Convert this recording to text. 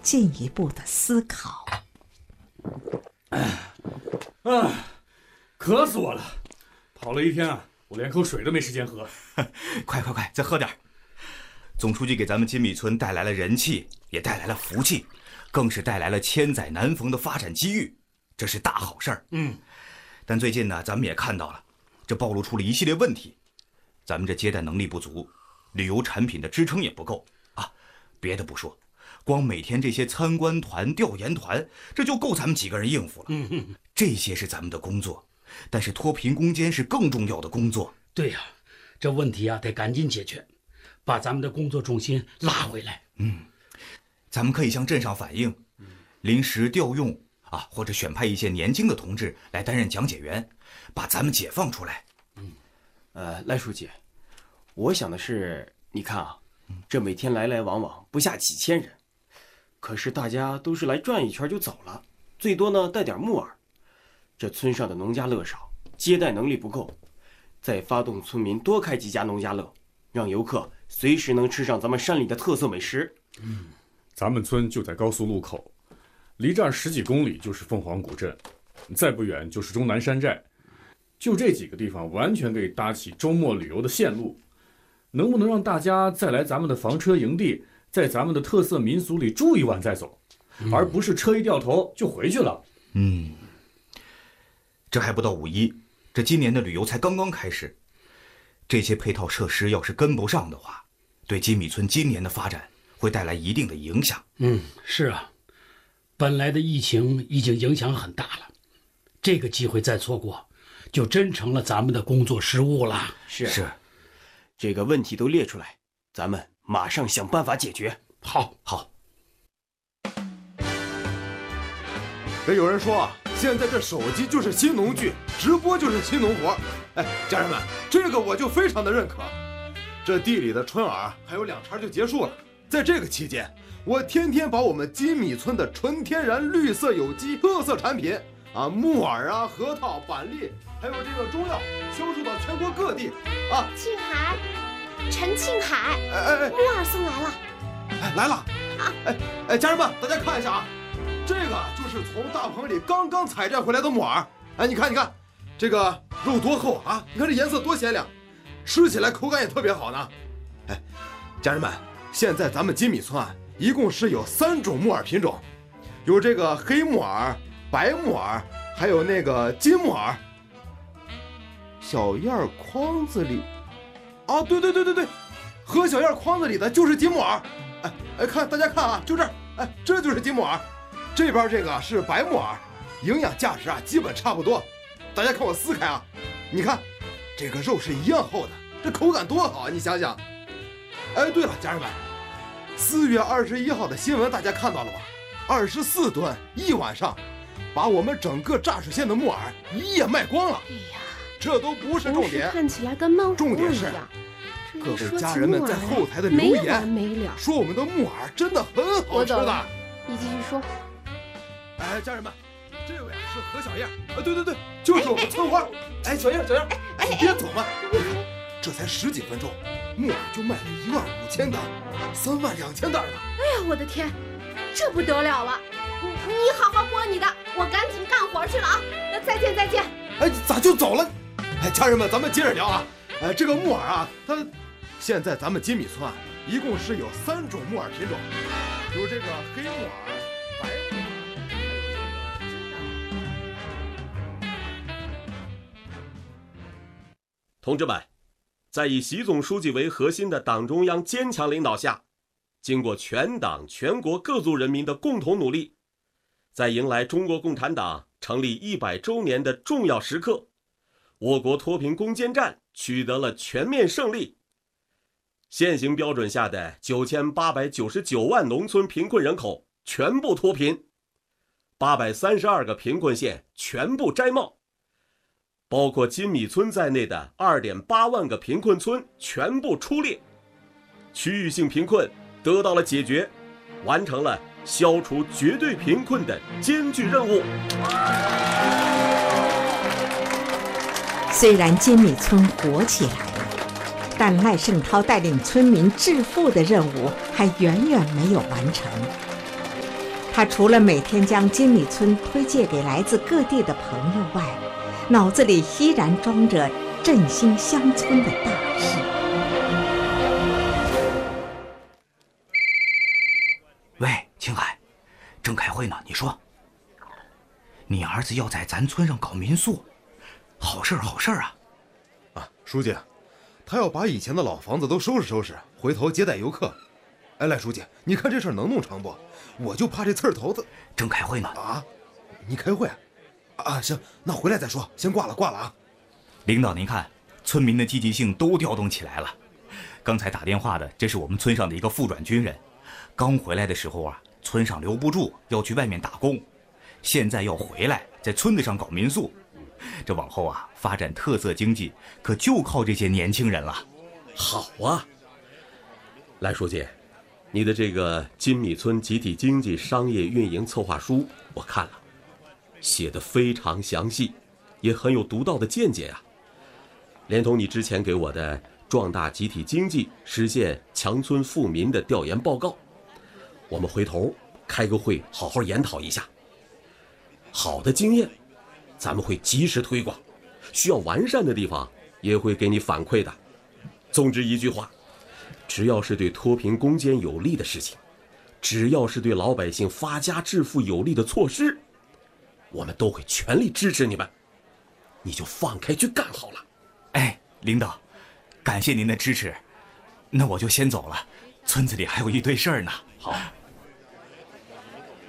进一步的思考。 渴死我了！跑了一天啊，我连口水都没时间喝。 快，再喝点。总书记给咱们金米村带来了人气，也带来了福气，更是带来了千载难逢的发展机遇，这是大好事儿。但最近呢，咱们也看到了，这暴露出了一系列问题。咱们这接待能力不足，旅游产品的支撑也不够啊。别的不说，光每天这些参观团、调研团，这就够咱们几个人应付了。这些是咱们的工作，但是脱贫攻坚是更重要的工作。 对呀，这问题啊得赶紧解决，把咱们的工作重心拉回来。 咱们可以向镇上反映，临时调用啊，或者选派一些年轻的同志来担任讲解员，把咱们解放出来。 赖书记，我想的是，你看啊，这每天来来往往不下几千人，可是大家都是来转一圈就走了，最多呢带点木耳。这村上的农家乐少，接待能力不够，再发动村民多开几家农家乐，让游客随时能吃上咱们山里的特色美食。 咱们村就在高速路口，离这儿10几公里就是凤凰古镇，再不远就是终南山寨，就这几个地方完全可以搭起周末旅游的线路。能不能让大家再来咱们的房车营地，在咱们的特色民俗里住一晚再走，而不是车一掉头就回去了？ 这还不到5·1，这今年的旅游才刚刚开始，这些配套设施要是跟不上的话，对金米村今年的发展会带来一定的影响。 是啊，本来的疫情已经影响很大了，这个机会再错过，就真成了咱们的工作失误了。 是，这个问题都列出来，咱们马上想办法解决。 好。 这有人说啊，现在这手机就是新农具，直播就是新农活。家人们，这个我就非常的认可。这地里的春饵还有2茬就结束了，在这个期间，我天天把我们金米村的纯天然绿色有机特色产品啊，木耳啊、核桃、板栗，还有这个中药销售到全国各地啊。 庆海，陈庆海，木耳送来了。 来了啊！家人们，大家看一下啊，这个就是从大棚里刚刚采摘回来的木耳。你看，这个肉多厚啊！你看这颜色多鲜亮，吃起来口感也特别好呢。家人们，现在咱们金米村啊，一共是有3种木耳品种，有这个黑木耳、白木耳，还有那个金木耳。小燕筐子里，啊，对，和小燕筐子里的就是金木耳。大家看啊，就这儿，这就是金木耳。这边这个是白木耳，营养价值啊基本差不多。大家看我撕开啊，你看这个肉是一样厚的，这口感多好啊！你想想。对了，家人们，4月21号的新闻大家看到了吧？24吨1晚上，把我们整个榨水县的木耳一夜卖光了。这都不是重点， 看起来跟漫画重点是各位家人们在后台的留言，说我们的木耳真的很好吃的。 你继续说。 家人们，这位是何小燕，对，就是我们村花。小燕，你别走嘛！这才10几分钟，木耳就卖了15000袋，32000袋呢。 我的天，这不得了了！你好好播你的，我赶紧干活去了啊！再见。 咋就走了？家人们，咱们接着聊啊。这个木耳啊，它现在咱们金米村啊，一共是有3种木耳品种，有这个黑木耳、白木耳。 同志们，在以习总书记为核心的党中央坚强领导下，经过全党全国各族人民的共同努力，在迎来中国共产党成立100周年的重要时刻，我国脱贫攻坚战取得了全面胜利。现行标准下的9899万农村贫困人口全部脱贫，832个贫困县全部摘帽，包括金米村在内的2.8万个贫困村全部出列，区域性贫困得到了解决，完成了消除绝对贫困的艰巨任务。 虽然金米村活起来了，但赖胜涛带领村民致富的任务还远远没有完成。 他除了每天将金米村推介给来自各地的朋友外，脑子里依然装着振兴乡村的大事。 喂，青海，正开会呢，你说。你儿子要在咱村上搞民宿，好事儿好事儿啊！ 啊，书记，他要把以前的老房子都收拾收拾，回头接待游客。哎，赖书记，你看这事儿能弄成不？我就怕这刺儿头子。 正开会呢。 啊，你开会？啊，行，那回来再说，先挂了啊。 领导，您看，村民的积极性都调动起来了。刚才打电话的，这是我们村上的一个副转军人，刚回来的时候啊，村上留不住，要去外面打工。现在要回来，在村子上搞民宿，这往后啊，发展特色经济可就靠这些年轻人了。 好啊，赖书记，你的这个金米村集体经济商业运营策划书我看了，写得非常详细，也很有独到的见解啊。连同你之前给我的壮大集体经济、实现强村富民的调研报告，我们回头开个会，好好研讨一下。好的经验，咱们会及时推广；需要完善的地方，也会给你反馈的。总之一句话，只要是对脱贫攻坚有利的事情，只要是对老百姓发家致富有利的措施，我们都会全力支持你们。你就放开去干好了。 哎，领导，感谢您的支持，那我就先走了，村子里还有一堆事儿呢。 好。